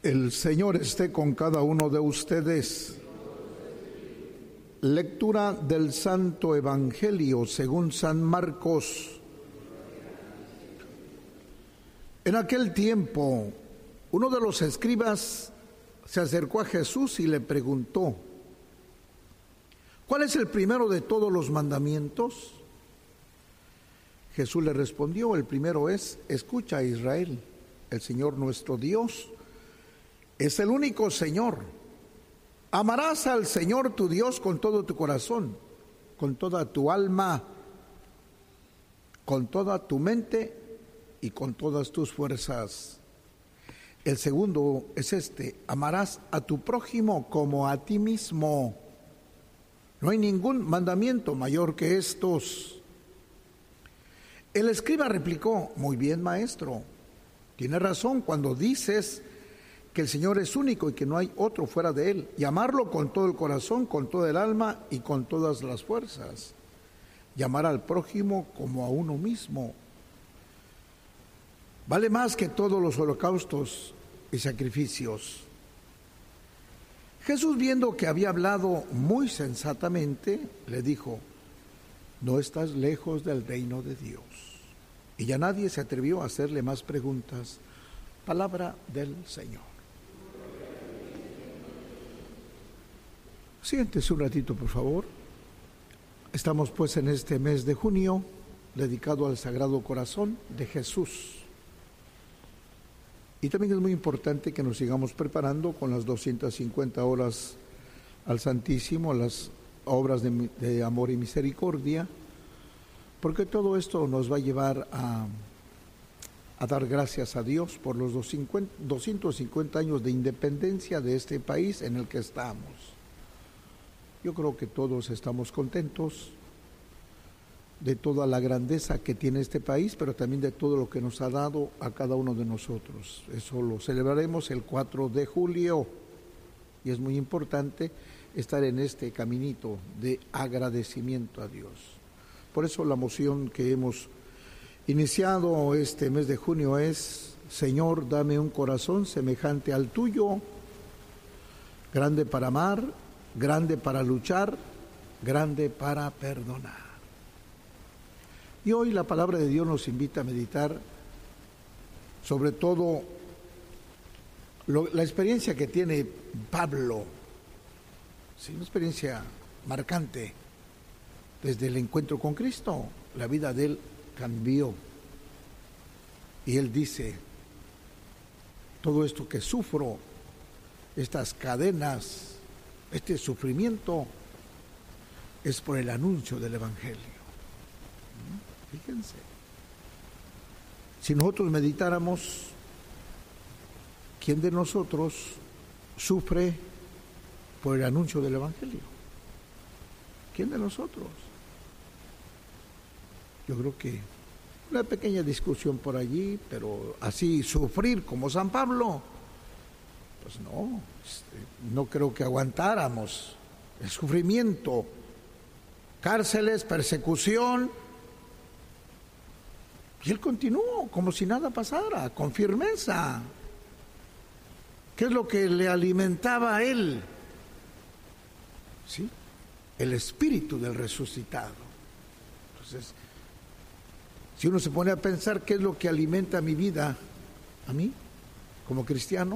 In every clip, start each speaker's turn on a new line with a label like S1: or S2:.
S1: El Señor esté con cada uno de ustedes. Lectura del Santo Evangelio según San Marcos. En aquel tiempo, uno de los escribas se acercó a Jesús y le preguntó: ¿cuál es el primero de todos los mandamientos? Jesús le respondió: el primero es: escucha a Israel, el Señor nuestro Dios es el único Señor. Amarás al Señor tu Dios con todo tu corazón, con toda tu alma, con toda tu mente y con todas tus fuerzas. El segundo es este: amarás a tu prójimo como a ti mismo. No hay ningún mandamiento mayor que estos. El escriba replicó: muy bien, maestro, tienes razón cuando dices que el Señor es único y que no hay otro fuera de Él, y amarlo con todo el corazón, con toda el alma y con todas las fuerzas, y amar al prójimo como a uno mismo. Vale más que todos los holocaustos y sacrificios. Jesús, viendo que había hablado muy sensatamente, le dijo: no estás lejos del reino de Dios. Y ya nadie se atrevió a hacerle más preguntas. Palabra del Señor. Siéntese un ratito, por favor. Estamos pues en este mes de junio dedicado al Sagrado Corazón de Jesús. Y también es muy importante que nos sigamos preparando con las 250 horas al Santísimo, las obras de amor y misericordia, porque todo esto nos va a llevar a dar gracias a Dios por los 250 años de independencia de este país en el que estamos. Yo creo que todos estamos contentos de toda la grandeza que tiene este país, pero también de todo lo que nos ha dado a cada uno de nosotros. Eso lo celebraremos el 4 de julio y es muy importante estar en este caminito de agradecimiento a Dios. Por eso la moción que hemos iniciado este mes de junio es: Señor, dame un corazón semejante al tuyo, grande para amar, grande para luchar, grande para perdonar. Y hoy la palabra de Dios nos invita a meditar sobre todo la experiencia que tiene Pablo, ¿sí? Una experiencia marcante. Desde el encuentro con Cristo, la vida de él cambió. Y él dice: todo esto que sufro, estas cadenas, este sufrimiento, es por el anuncio del Evangelio. Fíjense, si nosotros meditáramos, ¿quién de nosotros sufre por el anuncio del Evangelio? ¿Quién de nosotros? Yo creo que una pequeña discusión por allí, pero así sufrir como San Pablo, pues no creo que aguantáramos el sufrimiento, cárceles, persecución. Y él continuó como si nada pasara, con firmeza. ¿Qué es lo que le alimentaba a él? ¿Sí? El espíritu del resucitado. Entonces, si uno se pone a pensar qué es lo que alimenta mi vida, a mí, como cristiano,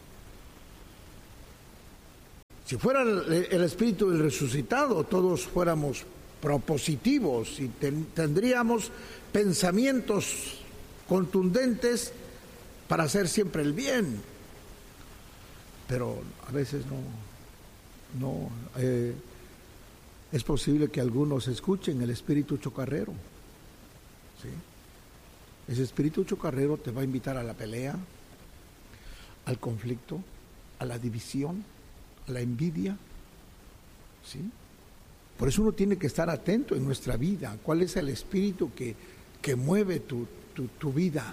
S1: si fuera el espíritu del resucitado, todos fuéramos propositivos y tendríamos pensamientos contundentes para hacer siempre el bien. Pero a veces no es posible que algunos escuchen el espíritu chocarrero. ¿Sí? Ese espíritu chocarrero te va a invitar a la pelea, al conflicto, a la división, a la envidia. ¿Sí? Por eso uno tiene que estar atento en nuestra vida. ¿Cuál es el espíritu que mueve tu vida?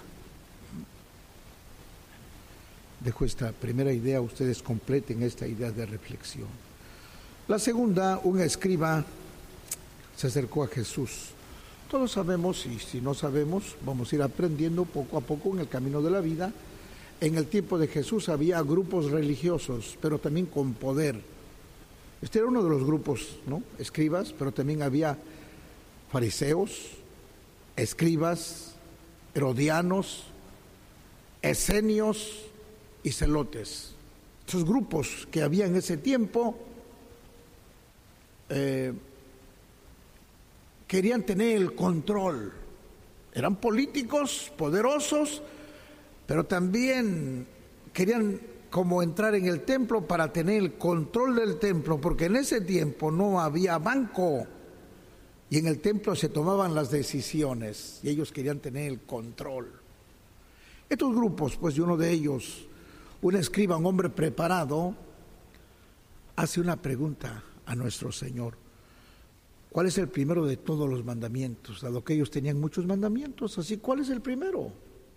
S1: Dejo esta primera idea, ustedes completen esta idea de reflexión. La segunda, un escriba se acercó a Jesús. Todos sabemos, y si no sabemos, vamos a ir aprendiendo poco a poco en el camino de la vida, en el tiempo de Jesús había grupos religiosos, pero también con poder. Este era uno de los grupos, ¿no? Escribas, pero también había fariseos, escribas, herodianos, esenios y celotes. Estos grupos que había en ese tiempo querían tener el control. Eran políticos poderosos, pero también querían como entrar en el templo para tener el control del templo, porque en ese tiempo no había banco y en el templo se tomaban las decisiones y ellos querían tener el control. Estos grupos, pues, y uno de ellos, un escriba, un hombre preparado, hace una pregunta a nuestro Señor: ¿cuál es el primero de todos los mandamientos? Dado que ellos tenían muchos mandamientos, así, ¿cuál es el primero?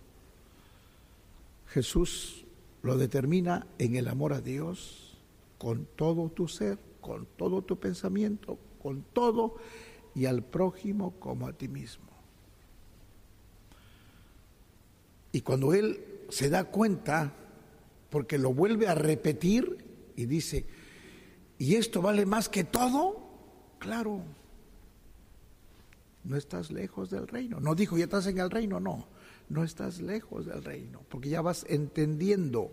S1: Jesús lo determina en el amor a Dios con todo tu ser, con todo tu pensamiento, con todo, y al prójimo como a ti mismo. Y cuando él se da cuenta, porque lo vuelve a repetir y dice: ¿y esto vale más que todo? Claro, no estás lejos del reino. No dijo ya estás en el reino, no estás lejos del reino, porque ya vas entendiendo.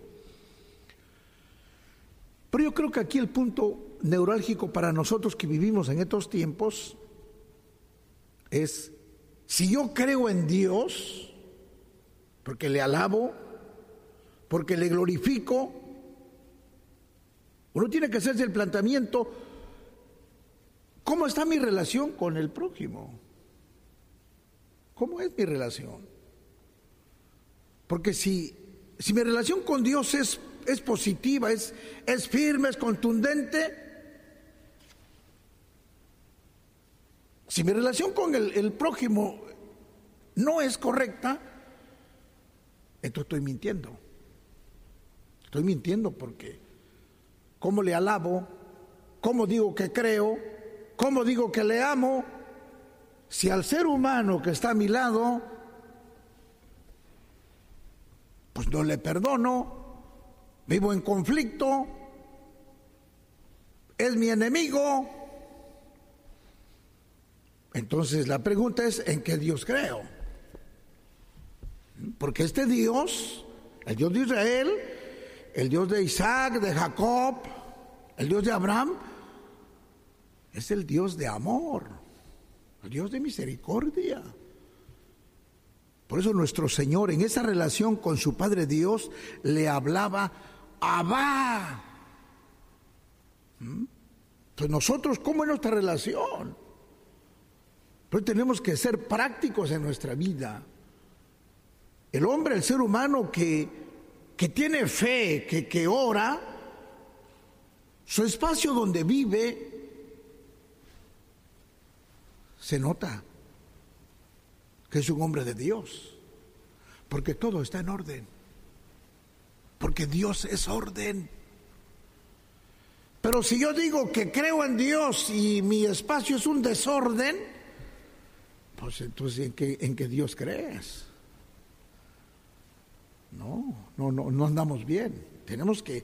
S1: Pero yo creo que aquí el punto neurálgico para nosotros que vivimos en estos tiempos es: si yo creo en Dios, porque le alabo, porque le glorifico, uno tiene que hacerse el planteamiento: ¿cómo está mi relación con el prójimo? ¿Cómo es mi relación? Porque si mi relación con Dios es positiva, es firme, es contundente, si mi relación con el prójimo no es correcta, entonces estoy mintiendo. Estoy mintiendo porque ¿cómo le alabo? ¿Cómo digo que creo? ¿Cómo digo que le amo? Si al ser humano que está a mi lado, pues no le perdono, vivo en conflicto, es mi enemigo. Entonces la pregunta es: ¿en qué Dios creo? Porque este Dios, el Dios de Israel, el Dios de Isaac, de Jacob, el Dios de Abraham, es el Dios de amor, el Dios de misericordia. Por eso nuestro Señor, en esa relación con su Padre Dios, le hablaba Abba. Entonces nosotros, ¿cómo es nuestra relación? Pero tenemos que ser prácticos en nuestra vida. El hombre, el ser humano que tiene fe, que ora, su espacio donde vive, se nota que es un hombre de Dios, porque todo está en orden, porque Dios es orden. Pero si yo digo que creo en Dios y mi espacio es un desorden, pues entonces ¿en qué Dios crees? No andamos bien. Tenemos que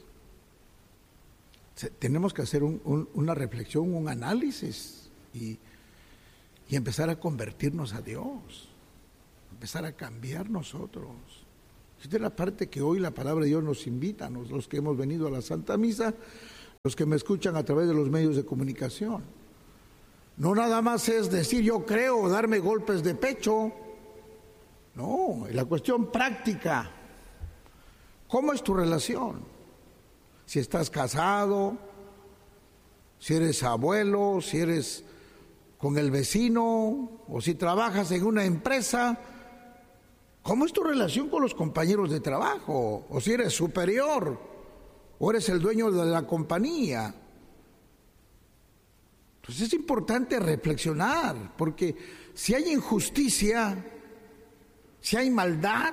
S1: hacer una reflexión, un análisis y empezar a convertirnos a Dios, empezar a cambiar nosotros. Esta es la parte que hoy la palabra de Dios nos invita, los que hemos venido a la Santa Misa, los que me escuchan a través de los medios de comunicación. No nada más es decir yo creo o darme golpes de pecho. No, es la cuestión práctica. ¿Cómo es tu relación? Si estás casado, si eres abuelo, si eres con el vecino, o si trabajas en una empresa, ¿cómo es tu relación con los compañeros de trabajo? O si eres superior, o eres el dueño de la compañía. Entonces es importante reflexionar, porque si hay injusticia, si hay maldad,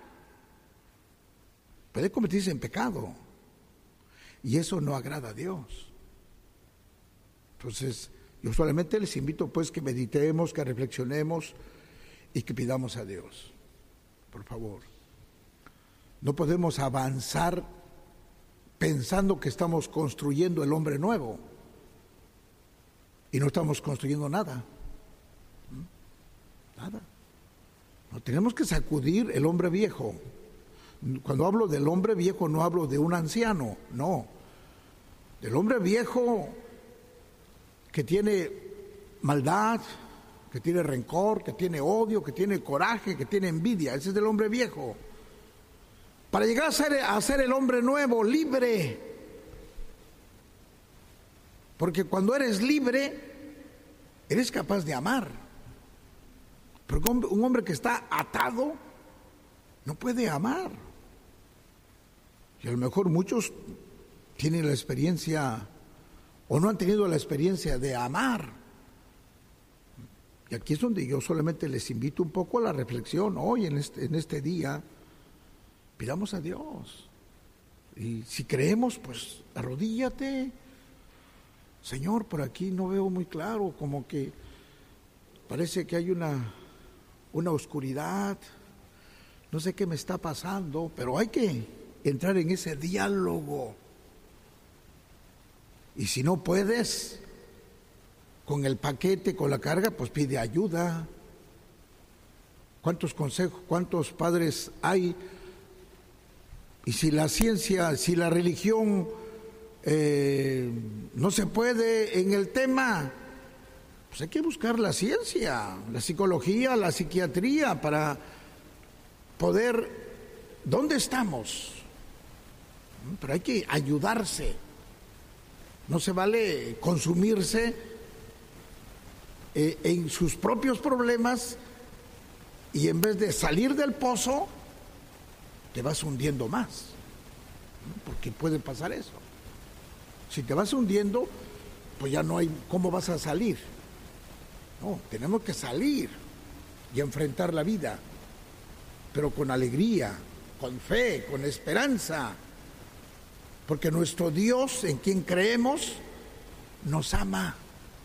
S1: puede convertirse en pecado, y eso no agrada a Dios. Entonces yo solamente les invito pues que meditemos, que reflexionemos y que pidamos a Dios, por favor. No podemos avanzar pensando que estamos construyendo el hombre nuevo y no estamos construyendo nada. Nada. No tenemos que sacudir el hombre viejo. Cuando hablo del hombre viejo no hablo de un anciano, no. Del hombre viejo que tiene maldad, que tiene rencor, que tiene odio, que tiene coraje, que tiene envidia. Ese es del hombre viejo. Para llegar a ser el hombre nuevo, libre. Porque cuando eres libre, eres capaz de amar. Porque un hombre que está atado no puede amar. Y a lo mejor muchos tienen la experiencia o no han tenido la experiencia de amar. Y aquí es donde yo solamente les invito un poco a la reflexión. Hoy en este día, pidamos a Dios. Y si creemos, pues arrodíllate. Señor, por aquí no veo muy claro, como que parece que hay una oscuridad. No sé qué me está pasando, pero hay que entrar en ese diálogo. Y si no puedes con el paquete, con la carga, pues pide ayuda. ¿Cuántos consejos, cuántos padres hay? Y si la ciencia, si la religión no se puede en el tema, pues hay que buscar la ciencia, la psicología, la psiquiatría para poder, ¿dónde estamos? Pero hay que ayudarse. No se vale consumirse en sus propios problemas y en vez de salir del pozo, te vas hundiendo más. Porque puede pasar eso. Si te vas hundiendo, pues ya no hay cómo vas a salir. No, tenemos que salir y enfrentar la vida, pero con alegría, con fe, con esperanza, porque nuestro Dios, en quien creemos, nos ama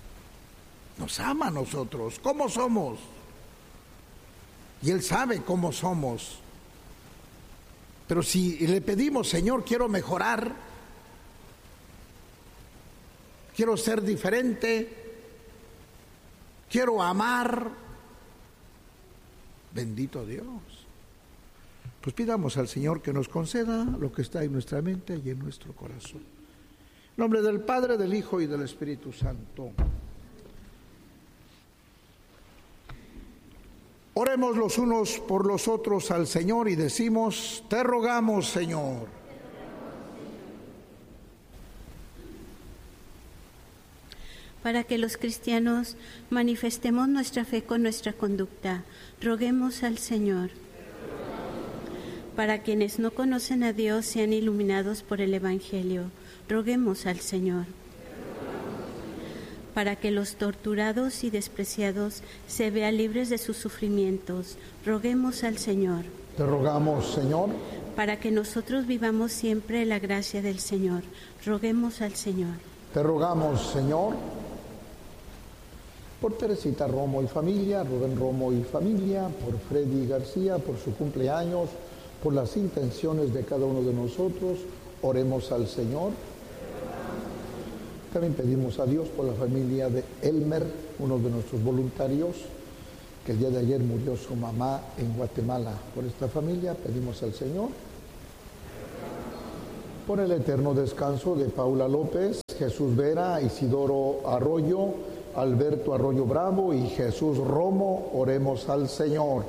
S1: a nosotros, ¿cómo somos? Y Él sabe cómo somos. Pero si le pedimos, Señor, quiero mejorar, quiero ser diferente, quiero amar, bendito Dios. Pues pidamos al Señor que nos conceda lo que está en nuestra mente y en nuestro corazón. En nombre del Padre, del Hijo y del Espíritu Santo. Oremos los unos por los otros al Señor y decimos: te rogamos, Señor.
S2: Para que los cristianos manifestemos nuestra fe con nuestra conducta, roguemos al Señor. Para quienes no conocen a Dios sean iluminados por el Evangelio, roguemos al Señor. Para que los torturados y despreciados se vean libres de sus sufrimientos, roguemos al Señor.
S1: Te rogamos, Señor.
S2: Para que nosotros vivamos siempre la gracia del Señor, roguemos al Señor.
S1: Te rogamos, Señor. Por Teresita Romo y familia, Rubén Romo y familia, por Freddy García, por su cumpleaños, por las intenciones de cada uno de nosotros, oremos al Señor. También pedimos a Dios por la familia de Elmer, uno de nuestros voluntarios, que el día de ayer murió su mamá en Guatemala. Por esta familia pedimos al Señor. Por el eterno descanso de Paula López, Jesús Vera, Isidoro Arroyo, Alberto Arroyo Bravo y Jesús Romo, oremos al Señor.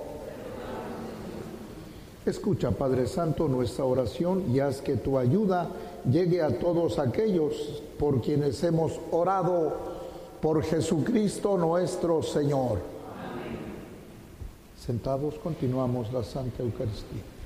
S1: Escucha, Padre Santo, nuestra oración y haz que tu ayuda llegue a todos aquellos por quienes hemos orado, por Jesucristo nuestro Señor. Amén. Sentados, continuamos la Santa Eucaristía.